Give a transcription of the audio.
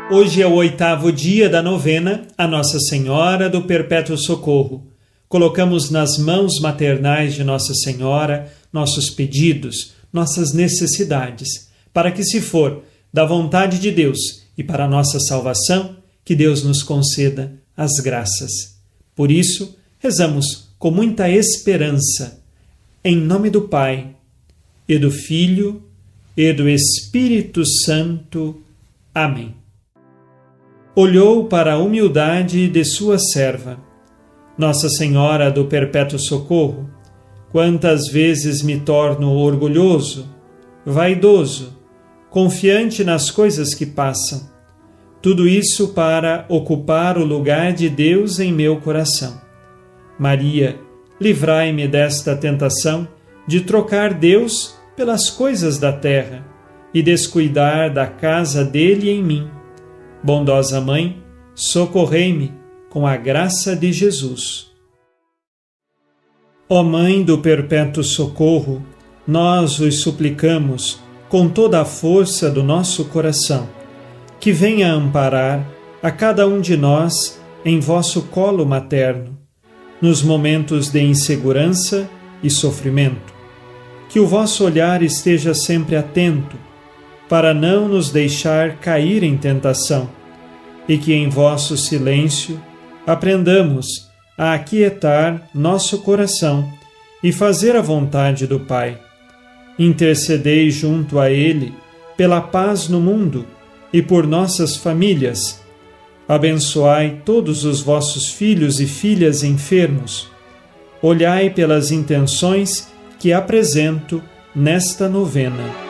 Hoje é o 8º dia da novena a Nossa Senhora do Perpétuo Socorro. Colocamos nas mãos maternais de Nossa Senhora nossos pedidos, nossas necessidades, para que, se for da vontade de Deus e para a nossa salvação, que Deus nos conceda as graças. Por isso, rezamos com muita esperança, em nome do Pai, e do Filho, e do Espírito Santo. Amém. Olhou para a humildade de sua serva. Nossa Senhora do Perpétuo Socorro, quantas vezes me torno orgulhoso, vaidoso, confiante nas coisas que passam. Tudo isso para ocupar o lugar de Deus em meu coração. Maria, livrai-me desta tentação de trocar Deus pelas coisas da terra e descuidar da casa dele em mim. Bondosa Mãe, socorrei-me com a graça de Jesus. Ó Mãe do Perpétuo Socorro, nós os suplicamos com toda a força do nosso coração, que venha amparar a cada um de nós em vosso colo materno, nos momentos de insegurança e sofrimento. Que o vosso olhar esteja sempre atento, para não nos deixar cair em tentação, e que em vosso silêncio aprendamos a aquietar nosso coração e fazer a vontade do Pai. Intercedei junto a Ele pela paz no mundo e por nossas famílias. Abençoai todos os vossos filhos e filhas enfermos. Olhai pelas intenções que apresento nesta novena.